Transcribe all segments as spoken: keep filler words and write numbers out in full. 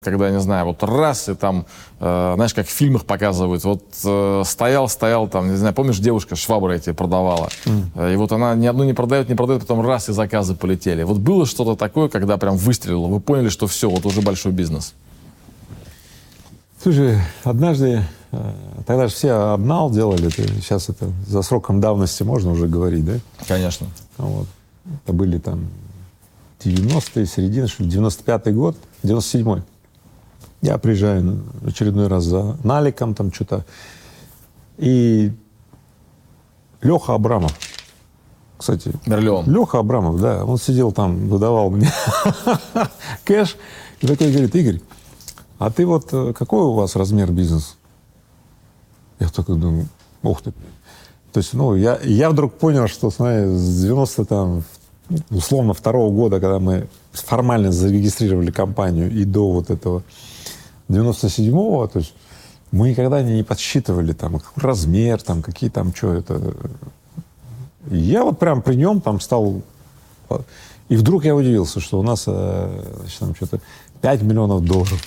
Когда, не знаю, вот раз, и там, э, знаешь, как в фильмах показывают, вот э, стоял, стоял, там, не знаю, помнишь, девушка швабры эти продавала, mm. и вот она ни одну не продает, не продает, потом раз, и заказы полетели. Вот было что-то такое, когда прям выстрелило, вы поняли, что все, вот уже большой бизнес? Слушай, однажды, тогда же все обнал делали, это, сейчас это за сроком давности можно уже говорить, да? Конечно. Вот. Это были там девяностые, середина, что ли, девяносто пятый год, девяносто седьмой. Я приезжаю в очередной раз за наликом, там что-то. И Леха Абрамов, кстати. Мерлион. Леха Абрамов, да. Он сидел там, выдавал мне кэш. И такой говорит: Игорь, а ты вот какой у вас размер бизнеса? Я такой думаю, ух ты. То есть, ну, я, я вдруг понял, что, смотри, с девяносто там, условно, второго года, когда мы формально зарегистрировали компанию, и до вот этого девяносто седьмого, то есть мы никогда не, не подсчитывали там какой размер, там какие там, что это. И я вот прям при нем там стал, и вдруг я удивился, что у нас, значит, там что-то пять миллионов долларов.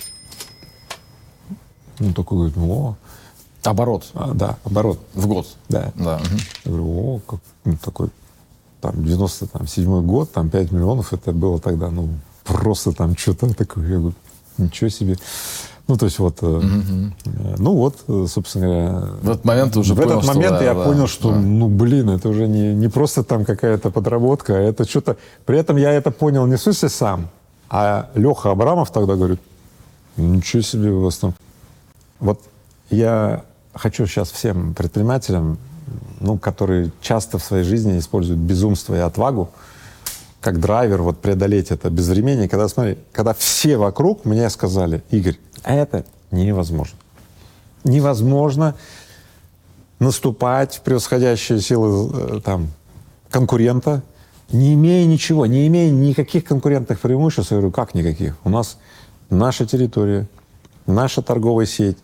Ну, такой говорит, ну, о. Оборот. А, да, оборот. В год. Да. Да. Я говорю, о, как, ну, такой, там, девяносто седьмой год, там, пять миллионов, это было тогда, ну, просто там что-то такое. Я говорю, ничего себе. Ну, то есть вот, mm-hmm. э, ну вот, собственно говоря. В этот момент ты уже в понял, этот момент что, я да, понял, да, что, да. ну, блин, это уже не, не просто там какая-то подработка, а это что-то. При этом я это понял не в смысле сам, а Леха Абрамов тогда говорит, ничего себе у вас там. Вот я хочу сейчас всем предпринимателям, ну, которые часто в своей жизни используют безумство и отвагу, как драйвер, вот преодолеть это безвременье, когда, смотри, когда все вокруг мне сказали, Игорь, это невозможно. Невозможно наступать в превосходящие силы там, конкурента, не имея ничего, не имея никаких конкурентных преимуществ. Я говорю, как никаких? У нас наша территория, наша торговая сеть,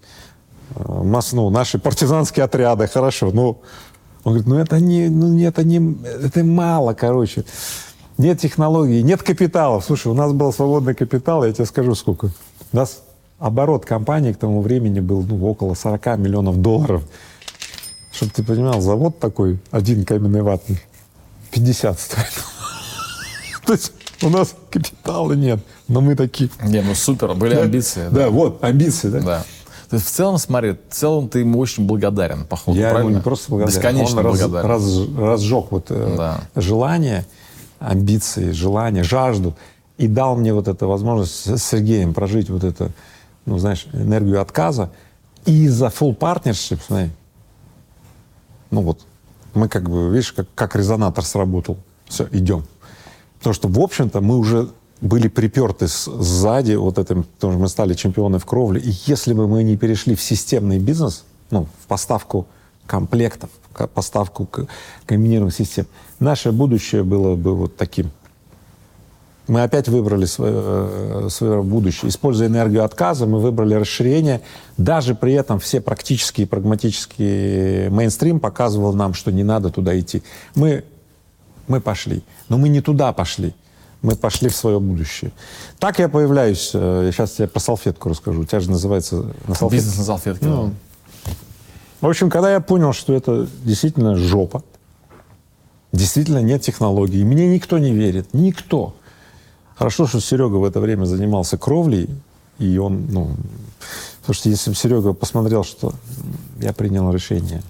ну, наши партизанские отряды, хорошо. Ну, он говорит, ну это не, ну это не, это мало, короче. Нет технологий, нет капитала. Слушай, у нас был свободный капитал, я тебе скажу сколько. У нас оборот компании к тому времени был, ну, около сорок миллионов долларов. Чтобы ты понимал, завод такой, один каменный ватный, пятьдесят стоит. То есть у нас капитала нет, но мы такие. Не, ну супер, были амбиции. Да, вот, амбиции, да. Да. То есть в целом, смотри, в целом ты ему очень благодарен, походу, я правильно? ему не просто благодарен. Бесконечно Он благодарен. Раз, раз, разжег вот да. э, желание, амбиции, желание, жажду. И дал мне вот эту возможность с Сергеем прожить вот это, ну, знаешь, энергию отказа. И за full partnership, смотри, ну вот, мы как бы, видишь, как, как резонатор сработал. Все, идем. Потому что, в общем-то, мы уже были приперты сзади вот этим, потому что мы стали чемпионы в кровле. И если бы мы не перешли в системный бизнес, ну, в поставку комплектов, поставку комбинированных систем, наше будущее было бы вот таким. Мы опять выбрали свое, свое будущее. Используя энергию отказа, мы выбрали расширение. Даже при этом все практические и прагматические мейнстрим показывал нам, что не надо туда идти. Мы, мы пошли. Но мы не туда пошли. Мы пошли в свое будущее. Так я появляюсь. Я сейчас тебе про салфетку расскажу. У тебя же называется на салфетке. Бизнес на салфетке. Ну, в общем, когда я понял, что это действительно жопа, действительно нет технологий, мне никто не верит. Никто. Хорошо, что Серега в это время занимался кровлей, и он, ну, потому что если бы Серега посмотрел, что я принял решение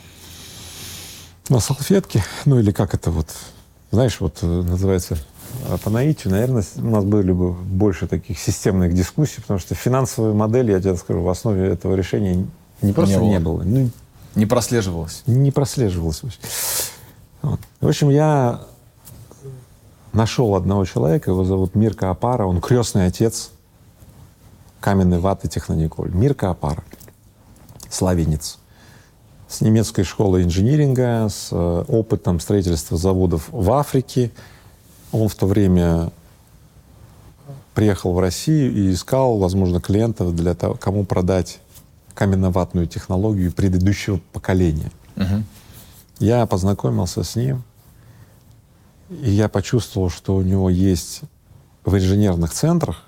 на салфетке, ну или как это вот, знаешь, вот называется по наитию, наверное, у нас были бы больше таких системных дискуссий, потому что финансовая модель, я тебе скажу, в основе этого решения не просто не было. Не, было, ну, не прослеживалось. Не прослеживалось. Вот. В общем, я нашел одного человека, его зовут Мирка Апара, он крестный отец каменной ваты Технониколь. Мирка Апара, словенец, с немецкой школой инжиниринга, с опытом строительства заводов в Африке. Он в то время приехал в Россию и искал, возможно, клиентов для того, кому продать каменно-ватную технологию предыдущего поколения. Uh-huh. Я познакомился с ним, и я почувствовал, что у него есть в инженерных центрах